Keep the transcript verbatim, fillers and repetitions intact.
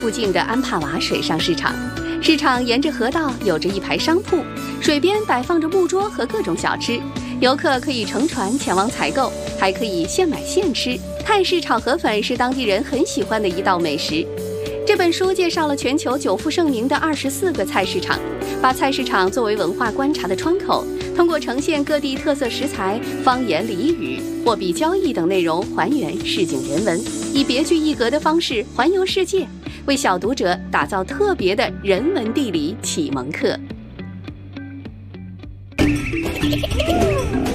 附近的安帕瓦水上市场。市场沿着河道有着一排商铺，水边摆放着木桌和各种小吃，游客可以乘船前往采购，还可以现买现吃。泰式炒河粉是当地人很喜欢的一道美食。这本书介绍了全球久负盛名的二十四个菜市场，把菜市场作为文化观察的窗口，通过呈现各地特色食材、方言俚语、货币交易等内容，还原市井人文，以别具一格的方式环游世界，为小读者打造特别的人文地理启蒙课。